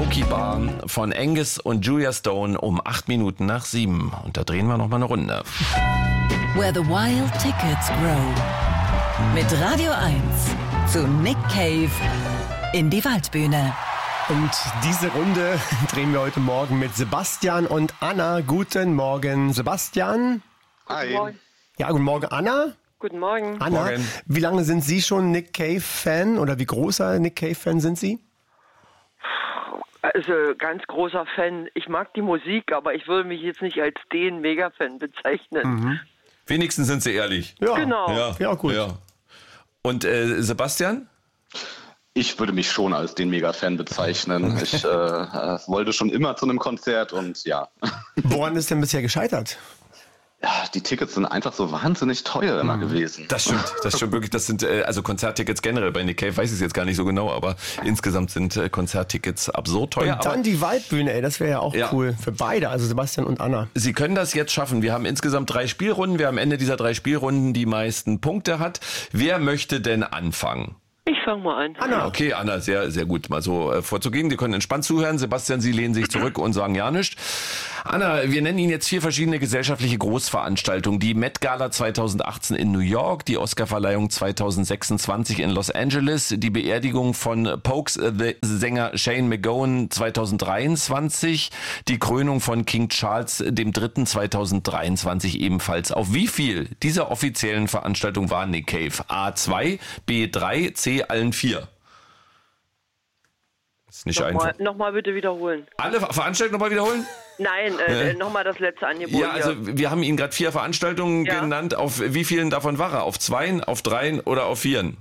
Karaoke Bar von Angus und Julia Stone um 7:08. Und da drehen wir nochmal eine Runde. Where the Wild Tickets Grow. Mit Radio 1 zu Nick Cave in die Waldbühne. Und diese Runde drehen wir heute Morgen mit Sebastian und Anna. Guten Morgen, Sebastian. Hi. Ja, guten Morgen, Anna. Guten Morgen. Anna, Morgen. Wie lange sind Sie schon Nick Cave-Fan oder wie großer Nick Cave-Fan sind Sie? Also ganz großer Fan. Ich mag die Musik, aber ich würde mich jetzt nicht als den Mega-Fan bezeichnen. Wenigstens sind sie ehrlich. Ja, Genau. Ja, gut. Ja. Und Sebastian? Ich würde mich schon als den Mega-Fan bezeichnen. Ich wollte schon immer zu einem Konzert und ja. Woran ist denn bisher gescheitert? Ja, die Tickets sind einfach so wahnsinnig teuer immer gewesen. Das stimmt wirklich. Das sind also Konzerttickets generell bei Nick Cave, weiß ich es jetzt gar nicht so genau, aber insgesamt sind Konzerttickets absurd teuer. Und dann die Waldbühne, ey, das wäre ja auch cool für beide, also Sebastian und Anna. Sie können das jetzt schaffen. Wir haben insgesamt 3 Spielrunden. Wer am Ende dieser 3 Spielrunden die meisten Punkte hat. Wer möchte denn anfangen? Ich fange mal an. Anna. Okay, Anna, sehr, sehr gut, mal so vorzugehen. Die können entspannt zuhören. Sebastian, Sie lehnen sich zurück und sagen ja nichts. Anna, wir nennen Ihnen jetzt 4 verschiedene gesellschaftliche Großveranstaltungen. Die Met Gala 2018 in New York, die Oscarverleihung 2026 in Los Angeles, die Beerdigung von Pogues-Sänger Shane MacGowan 2023, die Krönung von King Charles III. 2023 ebenfalls. Auf wie viel dieser offiziellen Veranstaltungen war Nick Cave? A2, B3, C allen 4. Ist nicht einfach. Nochmal bitte wiederholen. Alle Veranstaltungen nochmal wiederholen? Nein, nochmal das letzte Angebot. Ja, also wir haben Ihnen gerade 4 Veranstaltungen Ja. genannt. Auf wie vielen davon war er? Auf 2, auf 3 oder auf 4?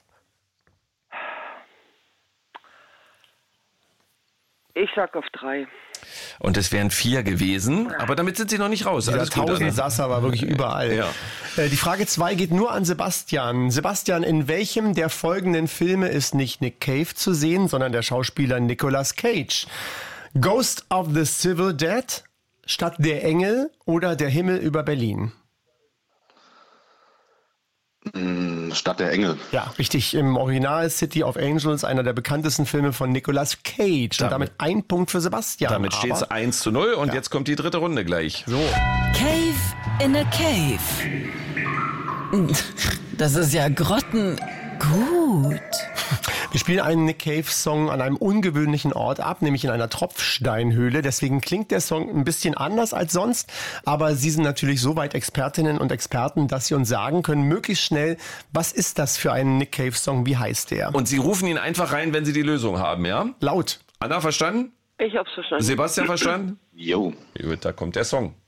Ich sag auf 3. Und es wären 4 gewesen, aber damit sind Sie noch nicht raus. Der Alles gut, Anna. Tausendsasser war wirklich überall. Ja. Die Frage 2 geht nur an Sebastian. Sebastian, in welchem der folgenden Filme ist nicht Nick Cave zu sehen, sondern der Schauspieler Nicolas Cage? Ghost of the Civil Dead, Stadt der Engel oder Der Himmel über Berlin? Stadt der Engel. Ja, richtig. Im Original City of Angels, einer der bekanntesten Filme von Nicolas Cage. Und damit 1 Punkt für Sebastian. Damit steht es 1:0 und jetzt kommt die 3. Runde gleich. So. Cave in a Cave. Das ist ja grottengut. Wir spielen einen Nick Cave-Song an einem ungewöhnlichen Ort ab, nämlich in einer Tropfsteinhöhle. Deswegen klingt der Song ein bisschen anders als sonst. Aber Sie sind natürlich soweit Expertinnen und Experten, dass Sie uns sagen können, möglichst schnell, was ist das für ein Nick Cave-Song, wie heißt der? Und Sie rufen ihn einfach rein, wenn Sie die Lösung haben, ja? Laut. Anna, verstanden? Ich hab's verstanden. Sebastian, verstanden? Jo. Gut, da kommt der Song.